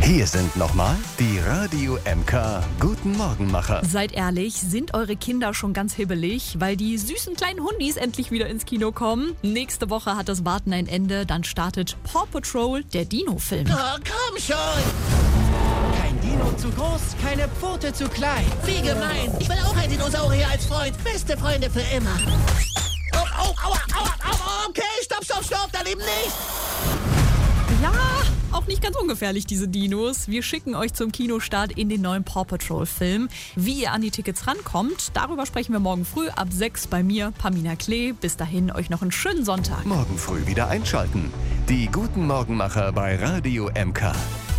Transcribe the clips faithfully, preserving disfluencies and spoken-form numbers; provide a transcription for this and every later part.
Hier sind nochmal die Radio M K Guten Morgenmacher. Seid ehrlich, sind eure Kinder schon ganz hibbelig, weil die süßen kleinen Hundis endlich wieder ins Kino kommen? Nächste Woche hat das Warten ein Ende, dann startet Paw Patrol, der Dino-Film. Oh, komm schon! Kein Dino zu groß, keine Pfote zu klein. Wie gemein! Ich will auch ein Dinosaurier als Freund. Beste Freunde für immer. Oh, oh, aua, aua, aua, okay, stopp, stopp, stopp, daneben nicht! Ja, auch nicht ganz ungefährlich, diese Dinos. Wir schicken euch zum Kinostart in den neuen Paw Patrol-Film. Wie ihr an die Tickets rankommt, darüber sprechen wir morgen früh ab sechs bei mir, Pamina Klee. Bis dahin euch noch einen schönen Sonntag. Morgen früh wieder einschalten. Die Guten Morgenmacher bei Radio M K.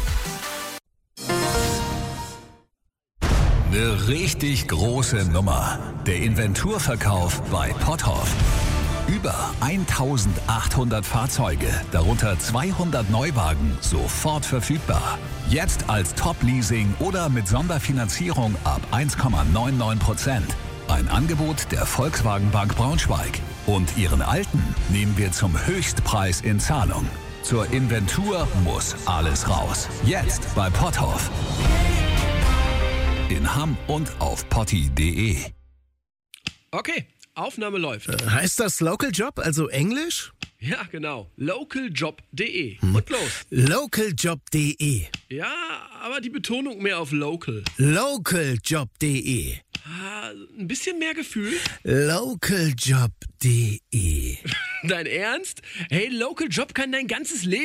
Eine richtig große Nummer. Der Inventurverkauf bei Potthoff. Über eintausendachthundert Fahrzeuge, darunter zweihundert Neuwagen, sofort verfügbar. Jetzt als Top-Leasing oder mit Sonderfinanzierung ab eins Komma neunundneunzig Prozent. Ein Angebot der Volkswagen Bank Braunschweig. Und Ihren alten nehmen wir zum Höchstpreis in Zahlung. Zur Inventur muss alles raus. Jetzt bei Potthoff. In Hamm und auf potti punkt de. Okay, Aufnahme läuft. Äh, heißt das Local Job, also Englisch? Ja, genau. localjob punkt de. Und los. localjob punkt de. Ja, aber die Betonung mehr auf local. localjob punkt de. Ah, ein bisschen mehr Gefühl. localjob punkt de. Dein Ernst? Hey, Local Job kann dein ganzes Leben